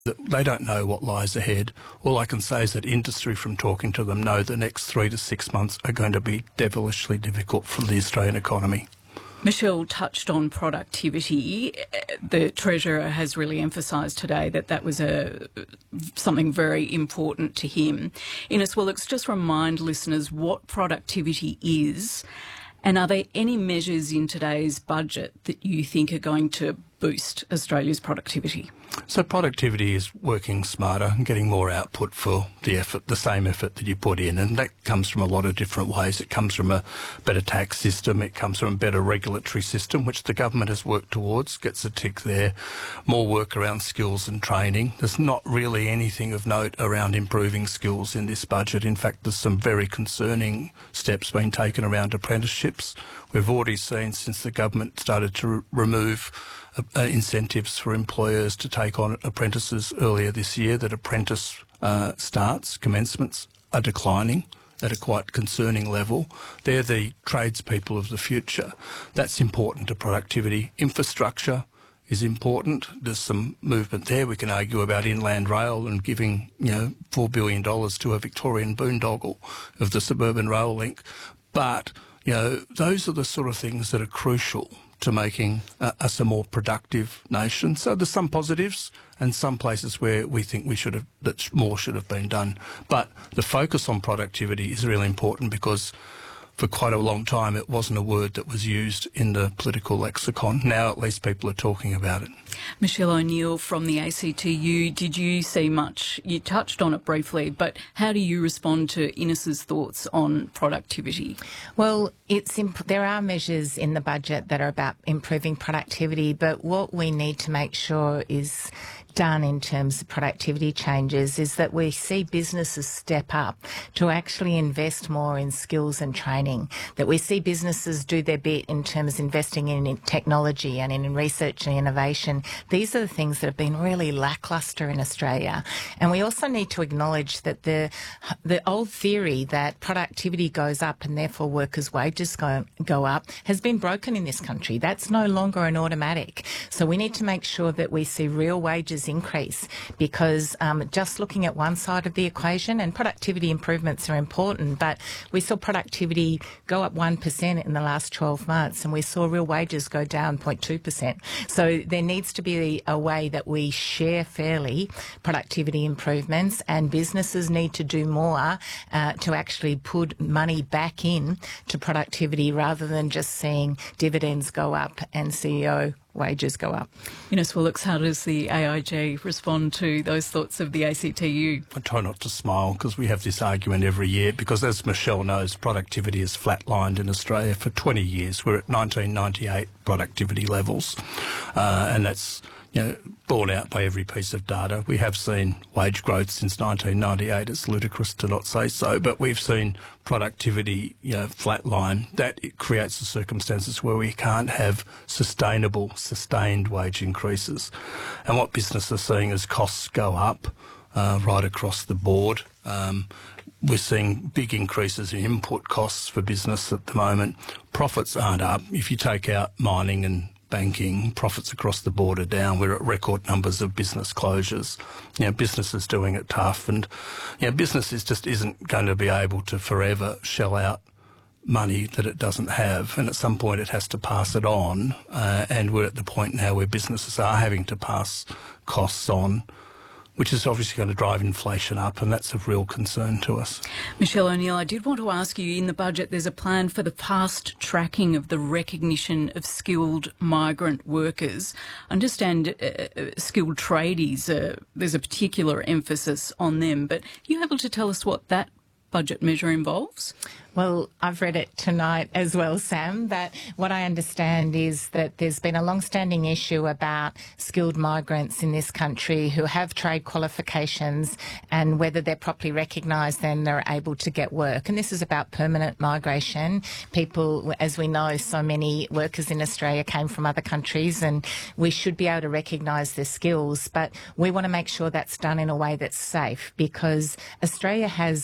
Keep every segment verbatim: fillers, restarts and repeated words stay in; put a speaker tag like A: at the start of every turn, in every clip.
A: that they don't know what lies ahead. All I can say is that industry, from talking to them, know the next three to six months are going to be devilishly difficult for the Australian economy.
B: Michelle touched on productivity. The Treasurer has really emphasised today that that was a something very important to him. Innes Willox, just remind listeners what productivity is, and are there any measures in today's budget that you think are going to boost Australia's productivity?
A: So productivity is working smarter and getting more output for the effort, the same effort that you put in, and that comes from a lot of different ways. It comes from a better tax system, it comes from a better regulatory system, which the government has worked towards, gets a tick there. More work around skills and training. There's not really anything of note around improving skills in this budget. In fact, there's some very concerning steps being taken around apprenticeships. We've already seen, since the government started to re- remove uh, incentives for employers to take on apprentices earlier this year, that apprentice uh, starts, commencements, are declining at a quite concerning level. They're the tradespeople of the future. That's important to productivity. Infrastructure is important. There's some movement there. We can argue about inland rail and giving, you know, four billion dollars to a Victorian boondoggle of the suburban rail link. But, you know, those are the sort of things that are crucial to making uh, us a more productive nation. So there's some positives and some places where we think we should have, that more should have been done. But the focus on productivity is really important, because for quite a long time it wasn't a word that was used in the political lexicon. Now at least people are talking about it.
B: Michelle O'Neill from the A C T U, did you see much? You touched on it briefly, but how do you respond to Innes's thoughts on productivity?
C: Well, it's imp- there are measures in the budget that are about improving productivity, but what we need to make sure is done in terms of productivity changes is that we see businesses step up to actually invest more in skills and training, that we see businesses do their bit in terms of investing in technology and in research and innovation. These are the things that have been really lacklustre in Australia. And we also need to acknowledge that the the old theory that productivity goes up and therefore workers' wages go, go up has been broken in this country. That's no longer an automatic. So we need to make sure that we see real wages increase, because um, just looking at one side of the equation, and productivity improvements are important, but we saw productivity go up one percent in the last twelve months and we saw real wages go down zero point two percent. So there needs to be a way that we share fairly productivity improvements, and businesses need to do more uh, to actually put money back in to productivity rather than just seeing dividends go up and C E O wages go up.
B: Innes Willox, how does the A I G respond to those thoughts of the A C T U?
A: I try not to smile, because we have this argument every year, because as Michelle knows, productivity has flatlined in Australia for twenty years. We're at nineteen ninety-eight productivity levels, uh, and that's, you know, borne out by every piece of data. We have seen wage growth since nineteen ninety-eight. It's ludicrous to not say so, but we've seen productivity, you know, flatline. That it creates the circumstances where we can't have sustainable, sustained wage increases. And what business are seeing is costs go up uh, right across the board. Um, we're seeing big increases in input costs for business at the moment. Profits aren't up. If you take out mining and banking, profits across the board are down. We're at record numbers of business closures. You know, business is doing it tough, and you know, business is just isn't going to be able to forever shell out money that it doesn't have, and at some point it has to pass it on, uh, and we're at the point now where businesses are having to pass costs on, which is obviously going to drive inflation up, and that's of real concern to us.
B: Michelle O'Neill, I did want to ask you, in the budget there's a plan for the fast tracking of the recognition of skilled migrant workers. I understand uh, uh, skilled tradies, uh, there's a particular emphasis on them, but are you able to tell us what that budget measure involves?
C: Well, I've read it tonight as well, Sam, but what I understand is that there's been a long-standing issue about skilled migrants in this country who have trade qualifications and whether they're properly recognised and they're able to get work. And this is about permanent migration. People, as we know, so many workers in Australia came from other countries, and we should be able to recognise their skills, but we want to make sure that's done in a way that's safe, because Australia has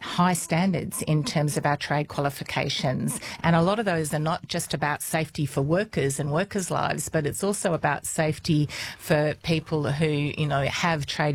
C: high standards in terms of our trade qualifications. And a lot of those are not just about safety for workers and workers' lives, but it's also about safety for people who, you know, have trade